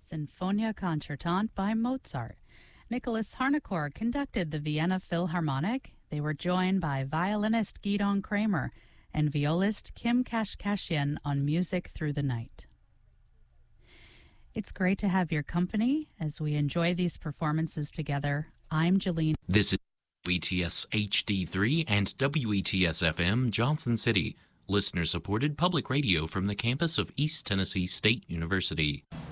Sinfonia Concertante by Mozart. Nicholas Harnoncourt conducted the Vienna Philharmonic. They were joined by violinist Gidon Kramer and violist Kim Kashkashian on Music Through the Night. It's great to have your company as we enjoy these performances together. I'm Jolene. This is WETS HD3 and WETS FM Johnson City, listener-supported public radio from the campus of East Tennessee State University.